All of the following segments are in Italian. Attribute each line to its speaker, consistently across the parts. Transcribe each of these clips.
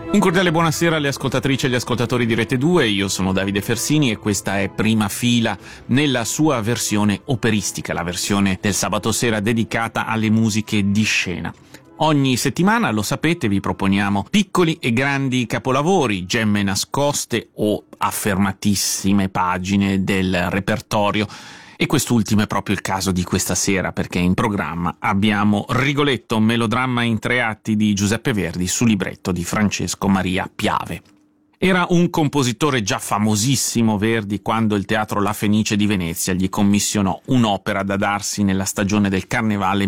Speaker 1: Un cordiale buonasera alle ascoltatrici e agli ascoltatori di Rete 2, io sono Davide Fersini e questa è Prima Fila nella sua versione operistica, la versione del sabato sera dedicata alle musiche di scena. Ogni settimana, lo sapete, vi proponiamo piccoli e grandi capolavori, gemme nascoste o affermatissime pagine del repertorio. E quest'ultimo è proprio il caso di questa sera, perché in programma abbiamo Rigoletto, melodramma in 3 atti di Giuseppe Verdi su libretto di Francesco Maria Piave. Era un compositore già famosissimo Verdi quando il Teatro La Fenice di Venezia gli commissionò un'opera da darsi nella stagione del Carnevale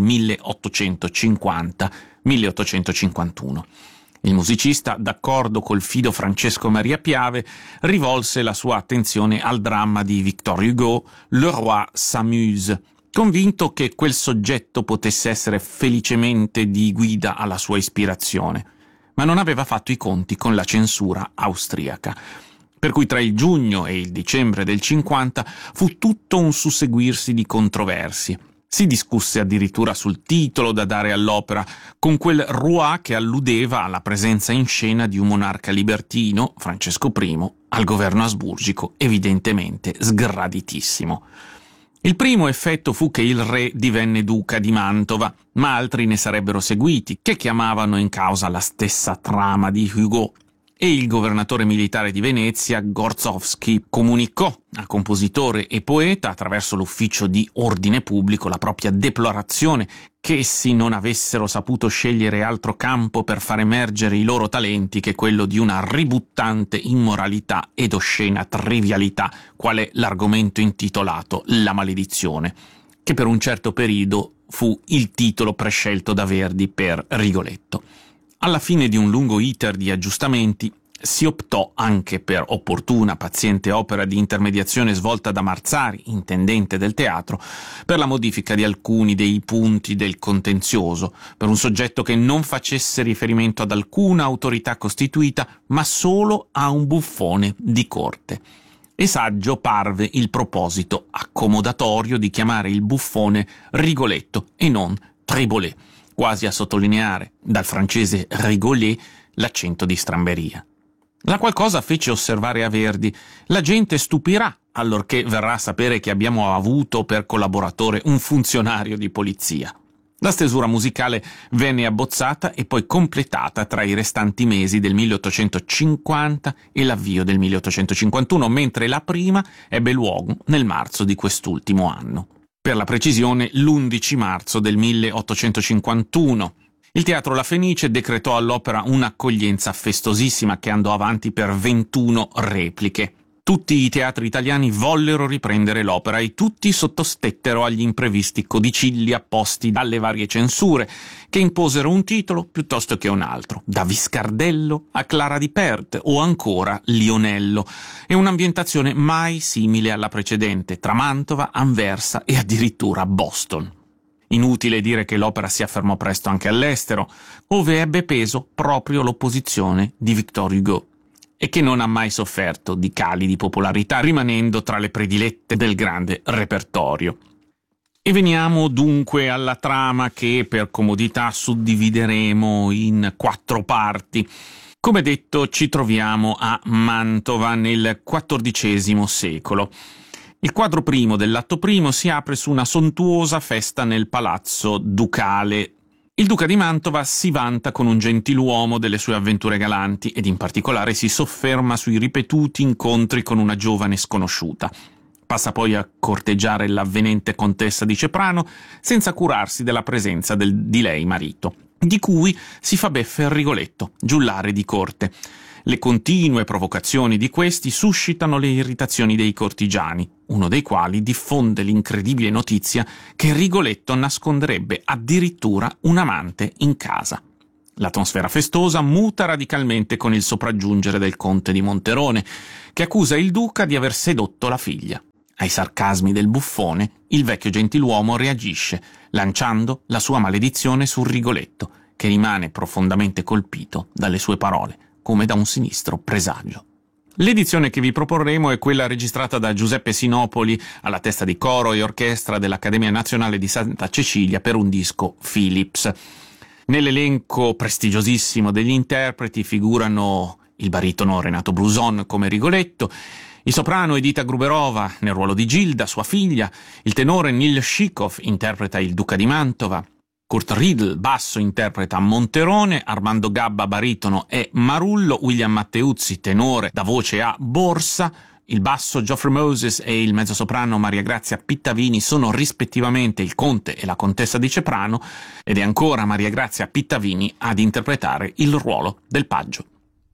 Speaker 1: 1850-1851. Il musicista, d'accordo col fido Francesco Maria Piave, rivolse la sua attenzione al dramma di Victor Hugo, Le Roi s'amuse, convinto che quel soggetto potesse essere felicemente di guida alla sua ispirazione, ma non aveva fatto i conti con la censura austriaca. Per cui tra il giugno e il dicembre del 50 fu tutto un susseguirsi di controversie. Si discusse addirittura sul titolo da dare all'opera, con quel roi che alludeva alla presenza in scena di un monarca libertino, Francesco I, al governo asburgico evidentemente sgraditissimo. Il primo effetto fu che il re divenne duca di Mantova, ma altri ne sarebbero seguiti, che chiamavano in causa la stessa trama di Hugo. E il governatore militare di Venezia, Gorzowski, comunicò a compositore e poeta, attraverso l'ufficio di ordine pubblico, la propria deplorazione che essi non avessero saputo scegliere altro campo per far emergere i loro talenti che quello di una ributtante immoralità ed oscena trivialità, qual è l'argomento intitolato La maledizione, che per un certo periodo fu il titolo prescelto da Verdi per Rigoletto. Alla fine di un lungo iter di aggiustamenti si optò, anche per opportuna, paziente opera di intermediazione svolta da Marzari, intendente del teatro, per la modifica di alcuni dei punti del contenzioso, per un soggetto che non facesse riferimento ad alcuna autorità costituita, ma solo a un buffone di corte. E saggio parve il proposito accomodatorio di chiamare il buffone Rigoletto e non Tribolet, quasi a sottolineare, dal francese rigoler, l'accento di stramberia. La qual cosa fece osservare a Verdi: la gente stupirà allorché verrà a sapere che abbiamo avuto per collaboratore un funzionario di polizia. La stesura musicale venne abbozzata e poi completata tra i restanti mesi del 1850 e l'avvio del 1851, mentre la prima ebbe luogo nel marzo di quest'ultimo anno. Per la precisione, l'11 marzo del 1851. Il Teatro La Fenice decretò all'opera un'accoglienza festosissima che andò avanti per 21 repliche. Tutti i teatri italiani vollero riprendere l'opera e tutti sottostettero agli imprevisti codicilli apposti dalle varie censure, che imposero un titolo piuttosto che un altro, da Viscardello a Clara di Pert o ancora Lionello, e un'ambientazione mai simile alla precedente, tra Mantova, Anversa e addirittura Boston. Inutile dire che l'opera si affermò presto anche all'estero, ove ebbe peso proprio l'opposizione di Victor Hugo, e che non ha mai sofferto di cali di popolarità, rimanendo tra le predilette del grande repertorio. E veniamo dunque alla trama che per comodità suddivideremo in 4 parti. Come detto, ci troviamo a Mantova nel XIV secolo. Il quadro primo dell'atto primo si apre su una sontuosa festa nel palazzo ducale. Il duca di Mantova si vanta con un gentiluomo delle sue avventure galanti ed in particolare si sofferma sui ripetuti incontri con una giovane sconosciuta. Passa poi a corteggiare l'avvenente contessa di Ceprano senza curarsi della presenza di lei marito, di cui si fa beffe il Rigoletto, giullare di corte. Le continue provocazioni di questi suscitano le irritazioni dei cortigiani, uno dei quali diffonde l'incredibile notizia che Rigoletto nasconderebbe addirittura un amante in casa. L'atmosfera festosa muta radicalmente con il sopraggiungere del conte di Monterone, che accusa il duca di aver sedotto la figlia. Ai sarcasmi del buffone, il vecchio gentiluomo reagisce, lanciando la sua maledizione sul Rigoletto, che rimane profondamente colpito dalle sue parole, come da un sinistro presagio. L'edizione che vi proporremo è quella registrata da Giuseppe Sinopoli alla testa di coro e orchestra dell'Accademia Nazionale di Santa Cecilia per un disco Philips. Nell'elenco prestigiosissimo degli interpreti figurano il baritono Renato Bluson come Rigoletto, il soprano Edita Gruberova nel ruolo di Gilda, sua figlia, il tenore Nil Shikov interpreta il duca di Mantova, Kurt Riedl, basso, interpreta Monterone, Armando Gabba, baritono, è Marullo, William Matteuzzi, tenore, dà voce a Borsa, il basso Geoffrey Moses e il mezzosoprano Maria Grazia Pittavini sono rispettivamente il conte e la contessa di Ceprano, ed è ancora Maria Grazia Pittavini ad interpretare il ruolo del paggio.